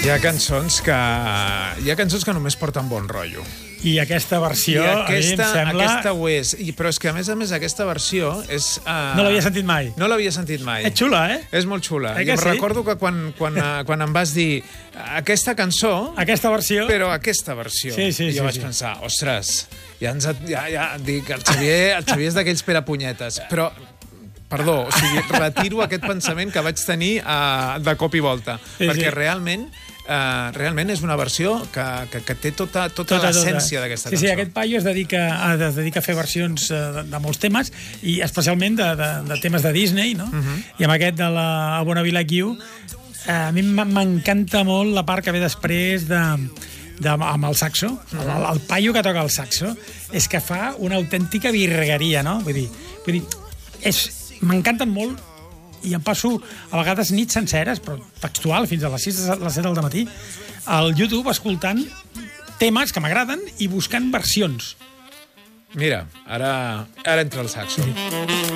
Hi ha cançons que només porten bon rotllo. I aquesta versió, a mi em sembla... Aquesta ho és. Però és que, a més, aquesta versió és... No l'havia sentit mai. No l'havia sentit mai. És xula, eh? És molt xula. I em sí? recordo que quan em vas dir aquesta cançó... Aquesta versió... Però aquesta versió. Sí, jo vaig pensar, ostres, ja dic, el Xavier és d'aquells perapunyetes. Però... Perdó, o sigui, retiro aquest pensament que vaig tenir de cop i volta. Perquè realment és una versió que té tota l'essència d'aquesta cançó. Sí, aquest paio es dedica a fer versions de molts temes, i especialment de temes de Disney, no? I amb aquest de la I Wanna Be Like You, a mi m'encanta molt la part que ve després amb el saxo. El paio que toca el saxo és que fa una autèntica virgueria, no? Vull dir, m'encanten molt, i em passo a vegades nits senceres, però textual, fins a les 6 a les 7 del matí, al YouTube escoltant temes que m'agraden i buscant versions. Mira, ara entra el saxo.